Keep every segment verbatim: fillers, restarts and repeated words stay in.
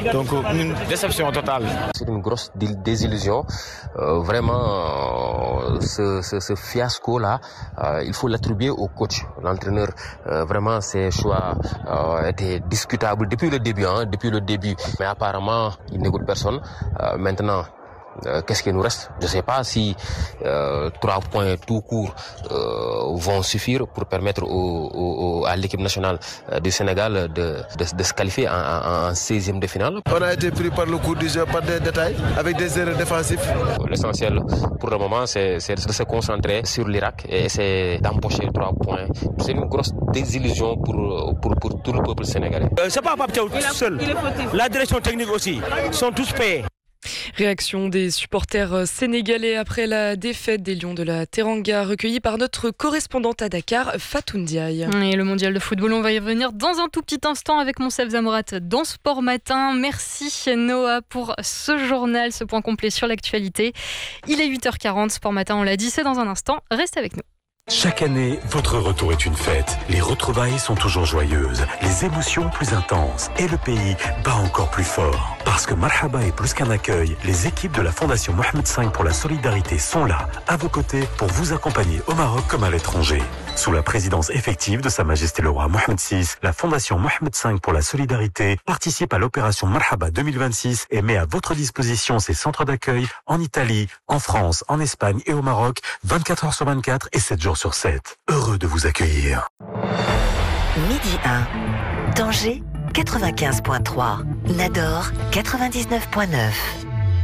Donc une déception totale. C'est une grosse désillusion. Euh, vraiment, euh, ce, ce, ce fiasco-là, euh, il faut l'attribuer au coach. L'entraîneur, euh, vraiment, ses choix euh, étaient discutables depuis le début, hein, depuis le début. Mais apparemment, il n'écoute personne. Euh, maintenant, Euh, qu'est-ce qu'il nous reste? Je ne sais pas si euh, trois points tout court euh, vont suffire pour permettre au, au, à l'équipe nationale euh, du Sénégal de, de, de se qualifier en, en, en seizième de finale. On a été pris par le coup du jeu, par des détails, avec des erreurs défensives. L'essentiel pour le moment, c'est, c'est de se concentrer sur l'Irak et essayer d'empocher trois points. C'est une grosse désillusion pour, pour, pour tout le peuple sénégalais. Euh, c'est pas Pape Thiaw seul. La direction technique aussi sont tous payés. Réaction des supporters sénégalais après la défaite des Lions de la Teranga, recueillie par notre correspondante à Dakar, Fatou Ndiaye. Et le mondial de football, on va y revenir dans un tout petit instant avec Monsef Zamorat dans Sport Matin. Merci Noah pour ce journal, ce point complet sur l'actualité. Il est huit heures quarante, Sport Matin, on l'a dit, c'est dans un instant. Restez avec nous. Chaque année, votre retour est une fête. Les retrouvailles sont toujours joyeuses, les émotions plus intenses et le pays bat encore plus fort. Parce que Marhaba est plus qu'un accueil, les équipes de la Fondation Mohamed cinq pour la solidarité sont là, à vos côtés, pour vous accompagner au Maroc comme à l'étranger. Sous la présidence effective de Sa Majesté le Roi Mohamed six, la Fondation Mohamed cinq pour la solidarité participe à l'opération Marhaba deux mille vingt-six et met à votre disposition ses centres d'accueil en Italie, en France, en Espagne et au Maroc, vingt-quatre heures sur vingt-quatre et sept jours sur sept. Heureux de vous accueillir. Midi un, Tanger quatre-vingt-quinze virgule trois, Nador quatre-vingt-dix-neuf virgule neuf.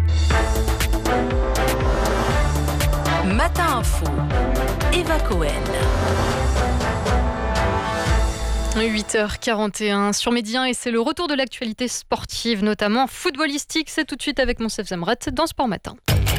Matin Info, Eva Cohen. huit heures quarante et un sur Midi un et c'est le retour de l'actualité sportive, notamment footballistique. C'est tout de suite avec Monsef Zamorat dans Sport Matin.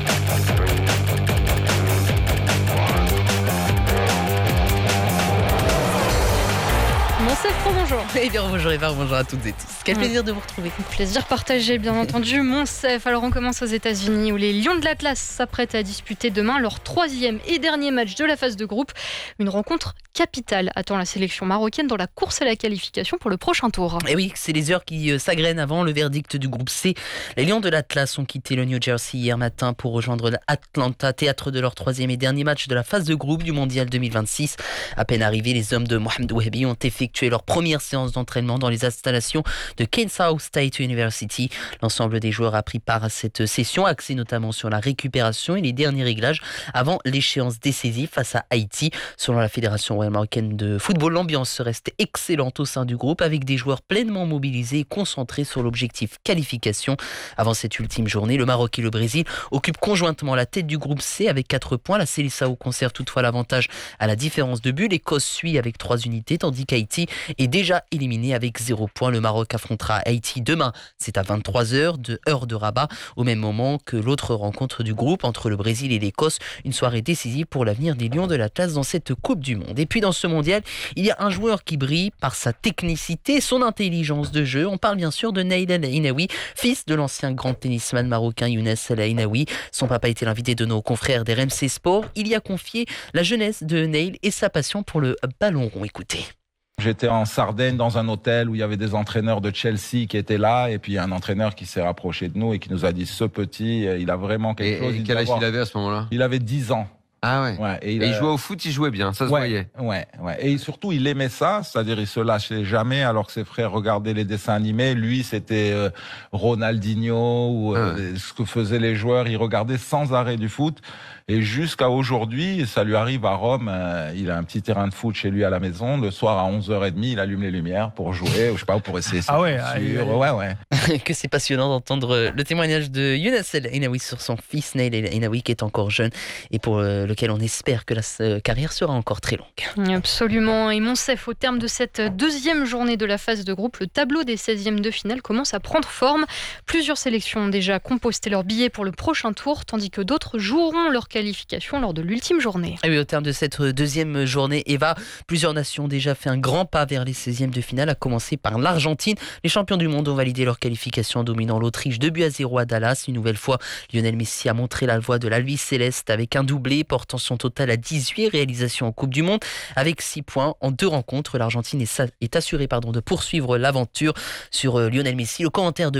Monsef, bonjour. Eh bien, bonjour Eva, bonjour à toutes et tous. Quel plaisir de vous retrouver. Plaisir partagé, bien entendu. Monsef, alors on commence aux États-Unis où les Lions de l'Atlas s'apprêtent à disputer demain leur troisième et dernier match de la phase de groupe. Une rencontre capitale attend la sélection marocaine dans la course à la qualification pour le prochain tour. Et oui, c'est les heures qui s'agrènent avant le verdict du groupe C. Les Lions de l'Atlas ont quitté le New Jersey hier matin pour rejoindre l'Atlanta, théâtre de leur troisième et dernier match de la phase de groupe du Mondial deux mille vingt-six. À peine arrivés, les hommes de Mohamed Wahbi ont effectué leur première séance d'entraînement dans les installations de Kansas State University. L'ensemble des joueurs a pris part à cette session, axée notamment sur la récupération et les derniers réglages avant l'échéance décisive face à Haïti. Selon la Fédération royale marocaine de football, l'ambiance reste excellente au sein du groupe avec des joueurs pleinement mobilisés et concentrés sur l'objectif qualification. Avant cette ultime journée, le Maroc et le Brésil occupent conjointement la tête du groupe C avec quatre points. La Seleção conserve toutefois l'avantage à la différence de but. L'Écosse suit avec trois unités tandis qu'Haïti est déjà éliminé avec zéro point. Le Maroc affrontera Haïti demain. C'est à vingt-trois heures de heure de Rabat, au même moment que l'autre rencontre du groupe entre le Brésil et l'Écosse. Une soirée décisive pour l'avenir des Lions de l'Atlas dans cette Coupe du Monde. Et puis dans ce mondial, il y a un joueur qui brille par sa technicité, son intelligence de jeu. On parle bien sûr de Naïl El Ainaoui, fils de l'ancien grand tennisman marocain Younes El Ainaoui. Son papa était l'invité de nos confrères d'R M C Sport. Il y a confié la jeunesse de Naïl et sa passion pour le ballon rond. Écoutez. J'étais en Sardaigne dans un hôtel où il y avait des entraîneurs de Chelsea qui étaient là et puis un entraîneur qui s'est rapproché de nous et qui nous a dit ce petit, il a vraiment quelque et, chose. Et il quel âge il avait à ce moment-là? Il avait dix ans. Ah ouais. ouais et il, et il a... jouait au foot, il jouait bien, ça se ouais, voyait. Ouais, ouais. Et surtout, il aimait ça, c'est-à-dire il se lâchait jamais alors que ses frères regardaient les dessins animés. Lui, c'était euh, Ronaldinho ou euh, ah. ce que faisaient les joueurs. Il regardait sans arrêt du foot. Et jusqu'à aujourd'hui, ça lui arrive à Rome, euh, il a un petit terrain de foot chez lui à la maison. Le soir à onze heures trente, il allume les lumières pour jouer, ou je sais pas, pour essayer. Ah ouais, sur... ouais, ouais. Que c'est passionnant d'entendre le témoignage de Younes El Ainaoui sur son fils Naïl El Ainaoui qui est encore jeune et pour lequel on espère que la carrière sera encore très longue. Absolument. Et Monsef, au terme de cette deuxième journée de la phase de groupe, le tableau des seizièmes de finale commence à prendre forme. Plusieurs sélections ont déjà composté leurs billets pour le prochain tour, tandis que d'autres joueront leur qualification lors de l'ultime journée. Et oui, au terme de cette deuxième journée, Eva, plusieurs nations ont déjà fait un grand pas vers les seizièmes de finale, à commencer par l'Argentine. Les champions du monde ont validé leur qualification en dominant l'Autriche deux buts à zéro à Dallas. Une nouvelle fois, Lionel Messi a montré la voie de l'Albi Céleste avec un doublé, portant son total à dix-huit réalisations en Coupe du Monde. Avec six points en deux rencontres, l'Argentine est assurée pardon, de poursuivre l'aventure. Sur Lionel Messi, le commentaire de